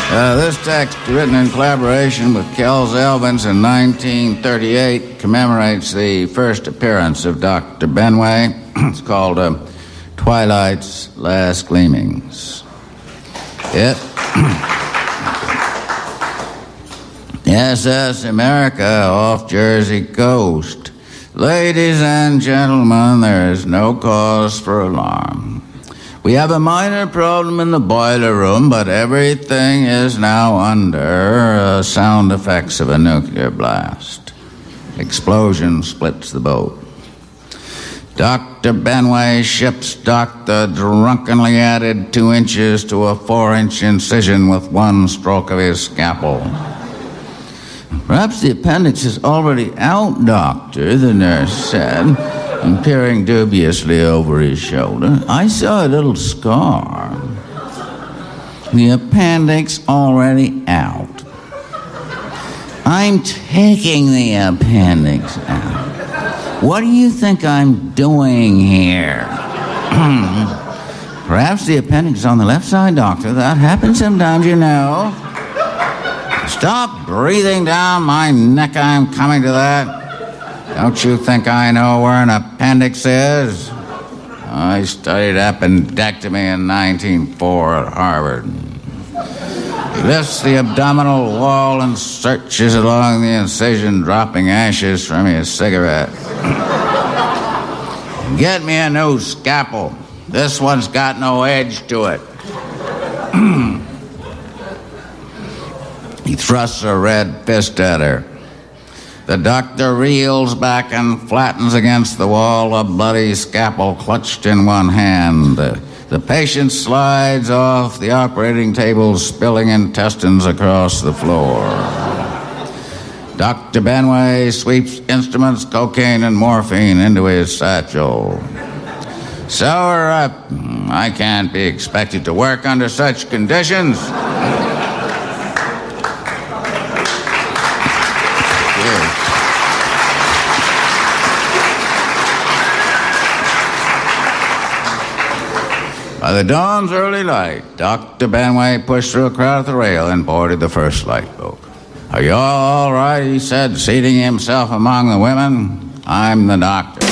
This text, written in collaboration with Kells Elvins in 1938, commemorates the first appearance of Dr. Benway. It's called Twilight's Last Gleamings. SS America off Jersey coast. Ladies and gentlemen, there is no cause for alarm. We have a minor problem in the boiler room, but everything is now under sound effects of a nuclear blast. Explosion splits the boat. Dr. Benway, ship's doctor, drunkenly added 2 inches to a 4-inch incision with one stroke of his scalpel. Perhaps the appendix is already out, doctor, the nurse said, and peering dubiously over his shoulder. I saw a little scar. The appendix already out. I'm taking the appendix out. What do you think I'm doing here? Perhaps the appendix is on the left side, doctor. That happens sometimes, you know. Stop breathing down my neck. I'm coming to that. Don't you think I know where an appendix is? I studied appendectomy in 1904 at Harvard. He lifts the abdominal wall and searches along the incision, dropping ashes from his cigarette. Get me a new scalpel. This one's got no edge to it. He thrusts a red fist at her. The doctor reels back and flattens against the wall, a bloody scalpel clutched in one hand. The patient slides off the operating table, spilling intestines across the floor. Dr. Benway sweeps instruments, cocaine, and morphine into his satchel. Sir, I can't be expected to work under such conditions. By the dawn's early light, Dr. Benway pushed through a crowd at the rail and boarded the first lifeboat. Are you all right, he said, seating himself among the women. I'm the doctor.